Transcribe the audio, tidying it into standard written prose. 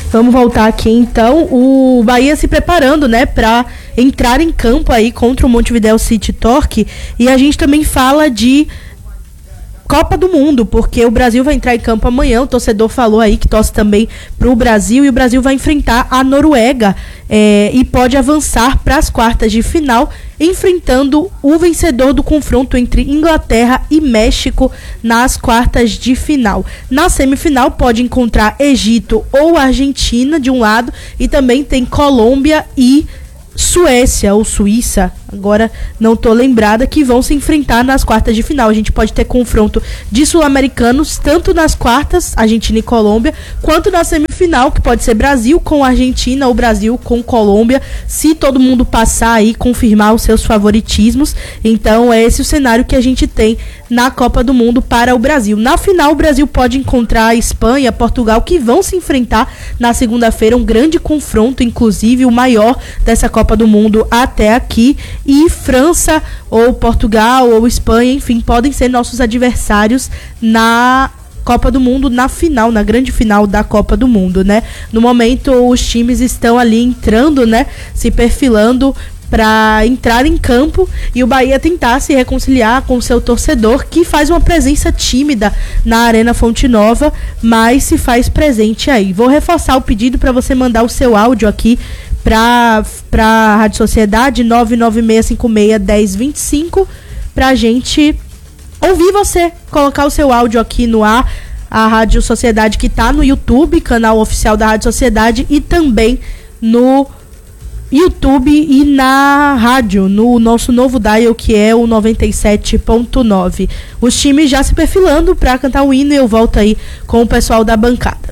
Vamos voltar aqui então. O Bahia se preparando, né, para entrar em campo aí contra o Montevideo City Torque. E a gente também fala de Copa do Mundo, porque o Brasil vai entrar em campo amanhã. O torcedor falou aí que torce também pro Brasil, e o Brasil vai enfrentar a Noruega e pode avançar para as quartas de final, enfrentando o vencedor do confronto entre Inglaterra e México nas quartas de final. Na semifinal pode encontrar Egito ou Argentina de um lado, e também tem Colômbia e Suécia ou Suíça, agora não tô lembrada, que vão se enfrentar nas quartas de final. A gente pode ter confronto de sul-americanos tanto nas quartas, Argentina e Colômbia, quanto na semifinal, que pode ser Brasil com Argentina ou Brasil com Colômbia, se todo mundo passar aí, confirmar os seus favoritismos. Então é esse o cenário que a gente tem na Copa do Mundo para o Brasil. Na final, o Brasil pode encontrar a Espanha, Portugal, que vão se enfrentar na segunda-feira, um grande confronto, inclusive o maior dessa Copa do Mundo até aqui. E França ou Portugal ou Espanha, enfim, podem ser nossos adversários na Copa do Mundo, na final, na grande final da Copa do Mundo, né? No momento, os times estão ali entrando, né? Se perfilando para entrar em campo, e o Bahia tentar se reconciliar com o seu torcedor, que faz uma presença tímida na Arena Fonte Nova, mas se faz presente aí. Vou reforçar o pedido para você mandar o seu áudio aqui para a Rádio Sociedade 996561025 pra gente ouvir você, colocar o seu áudio aqui no ar. A Rádio Sociedade, que tá no YouTube, canal oficial da Rádio Sociedade, e também no YouTube e na rádio, no nosso novo dial, que é o 97.9. Os times já se perfilando para cantar o hino, e eu volto aí com o pessoal da bancada.